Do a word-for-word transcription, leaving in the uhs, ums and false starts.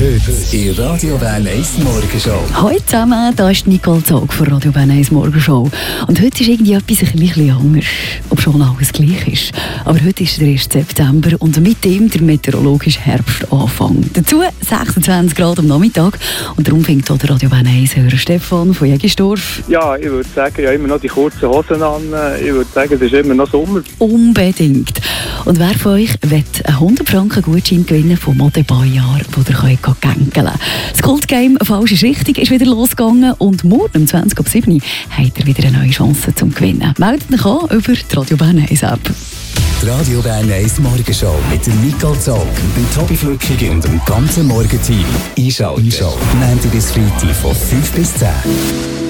Heute in Radio Bern eins Morgenshow. Hallo zusammen, da ist Nicole Zog von Radio Bern eins Morgenshow. Und heute ist irgendwie etwas ein bisschen anders, ob schon alles gleich ist. Aber heute ist der erste September und mit dem der meteorologische Herbstanfang. Dazu sechsundzwanzig Grad am Nachmittag und darum fängt hier der Radio Bern eins Hörer Stefan von Jägisdorf. Ja, ich würde sagen, ja immer noch die kurzen Hosen an. Ich würde sagen, es ist immer noch Sommer. Unbedingt. Und wer von euch will einen hundert Franken Gutschein gewinnen von Modebayar, wo ihr könnt gängeln könnt? Das Cold Game «Falsch ist richtig» ist wieder losgegangen und morgen um zwanzig Uhr sieben habt ihr wieder eine neue Chance zum Gewinnen. Meldet euch an über die Radio Bern eins App. Die Radio Bern eins Morgenshow mit dem Nicole Zog, dem Tobi Flückig und dem ganzen Morgenteam. Einschalten. Einschalten. Montag bis Freitag von fünf bis zehn.